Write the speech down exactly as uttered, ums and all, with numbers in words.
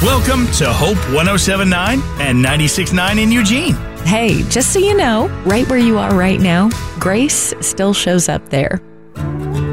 Welcome to Hope one oh seven point nine and ninety-six point nine in Eugene. Hey, just so you know, right where you are right now, grace still shows up there.